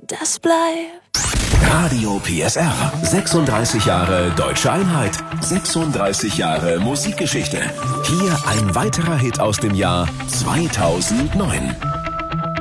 das bleibt. Radio PSR. 36 Jahre Deutsche Einheit. 36 Jahre Musikgeschichte. Hier ein weiterer Hit aus dem Jahr 2009.